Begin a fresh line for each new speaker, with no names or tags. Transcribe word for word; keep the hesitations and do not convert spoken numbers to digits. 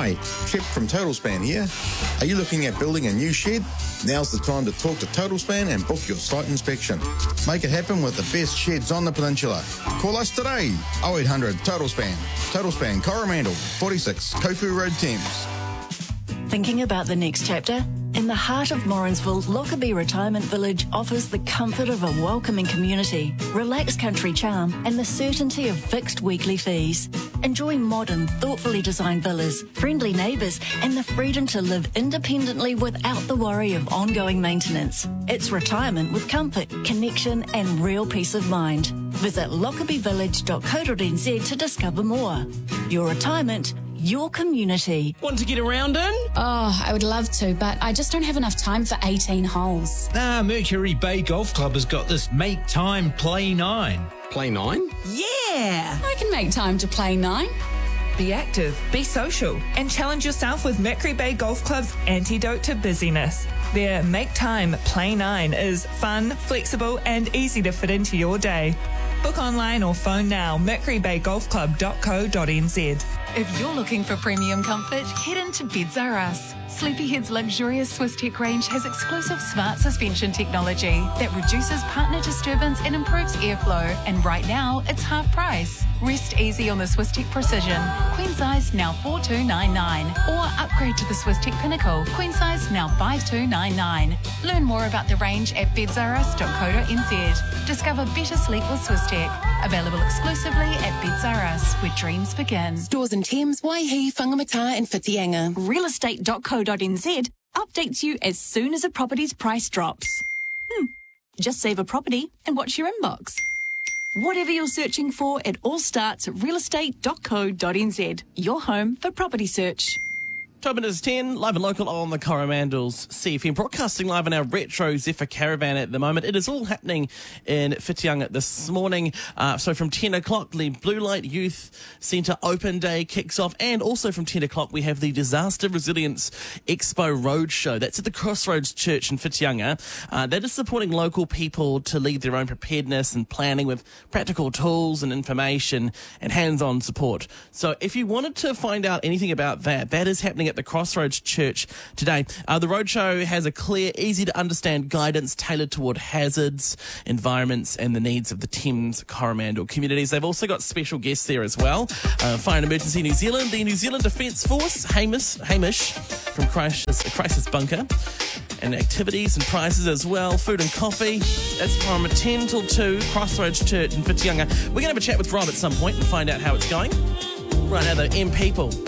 Hi, Chip from TotalSpan here. Are you looking at building a new shed? Now's the time to talk to TotalSpan and book your site inspection. Make it happen with the best sheds on the peninsula. Call us today, oh eight hundred TotalSpan. TotalSpan Coromandel, forty-six Kopu Road, Thames.
Thinking about the next chapter? In the heart of Morrinsville, Lockerbie Retirement Village offers the comfort of a welcoming community, relaxed country charm, and the certainty of fixed weekly fees. Enjoy modern, thoughtfully designed villas, friendly neighbours, and the freedom to live independently without the worry of ongoing maintenance. It's retirement with comfort, connection, and real peace of mind. Visit lockerbie village dot co dot n z to discover more. Your retirement, your community.
Want to get around in?
Oh, I would love to, but I just don't have enough time for eighteen holes.
Ah, Mercury Bay Golf Club has got this Make Time Play nine.
Play nine?
Yeah!
I can make time to play nine.
Be active, be social, and challenge yourself with Mercury Bay Golf Club's antidote to busyness. Their Make Time Play nine is fun, flexible, and easy to fit into your day. Book online or phone now, mercury bay golf club dot co dot n z.
If you're looking for premium comfort, head into Beds R Us. Sleepyhead's luxurious Swiss Tech range has exclusive smart suspension technology that reduces partner disturbance and improves airflow. And right now, it's half price. Rest easy on the Swiss Tech Precision. Queen size now four two nine nine. Or upgrade to the Swiss Tech Pinnacle. Queen size now five two nine nine. Learn more about the range at beds r us dot co dot n z. Discover better sleep with Swiss Tech. Available exclusively at Beds R Us, where dreams begin.
Stores in Thames, Waihi, Whangamata and Whitianga.
real estate dot co dot n z updates you as soon as a property's price drops. Hmm. Just save a property and watch your inbox. Whatever you're searching for, it all starts at real estate dot co dot n z, your home for property search.
twelve minutes ten, live and local on the Coromandels C F M, broadcasting live in our retro Zephyr caravan at the moment. It is all happening in Whitianga this morning. Uh, so from ten o'clock, the Blue Light Youth Centre Open Day kicks off, and also from ten o'clock we have the Disaster Resilience Expo Roadshow. That's at the Crossroads Church in Whitianga. Uh, that is supporting local people to lead their own preparedness and planning with practical tools and information and hands-on support. So if you wanted to find out anything about that, that is happening at the Crossroads Church today. Uh, the roadshow has a clear, easy to understand guidance tailored toward hazards, environments and the needs of the Thames Coromandel communities. They've also got special guests there as well. Uh, Fire and Emergency New Zealand, the New Zealand Defence Force, Hamish, Hamish from Crisis, Crisis Bunker, and activities and prizes as well. Food and coffee. That's from ten till two, Crossroads Church in Whitianga. We're going to have a chat with Rob at some point and find out how it's going. Right now though, M People.